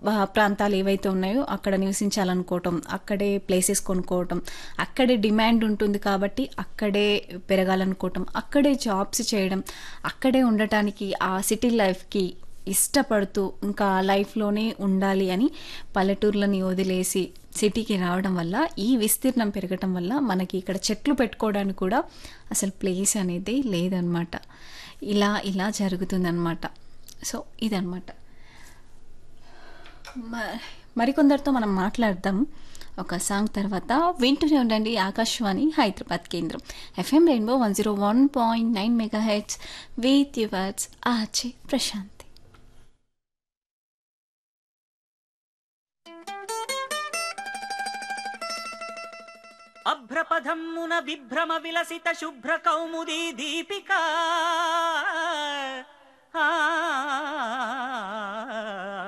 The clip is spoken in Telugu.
ప్రాంతాలు ఏవైతే ఉన్నాయో అక్కడ నివసించాలనుకోవటం, అక్కడే ప్లేసెస్ కొనుక్కోవటం, అక్కడే డిమాండ్ ఉంటుంది కాబట్టి అక్కడే పెరగాలనుకోవటం, అక్కడే జాబ్స్ చేయడం, అక్కడే ఉండటానికి ఆ సిటీ లైఫ్కి ఇష్టపడుతూ ఇంకా లైఫ్లోనే ఉండాలి అని పల్లెటూర్లని వదిలేసి సిటీకి రావడం వల్ల, ఈ విస్తీర్ణం పెరగటం వల్ల మనకి ఇక్కడ చెట్లు పెట్టుకోవడానికి కూడా అసలు ప్లేస్ అనేది లేదనమాట. ఇలా ఇలా జరుగుతుందన్నమాట. సో ఇదన్నమాట. మరికొందరితో మనం మాట్లాడదాం ఒక సాంగ్ తర్వాత. వింటూనే ఉండండి ఆకాశవాణి హైదరాబాద్ కేంద్రం FM rainbow 101.9 megahertz with yours RJ Prashanti. అభ్రపథమ్మున విభ్రమ విలసిత శుభ్ర కౌముదీ దీపికా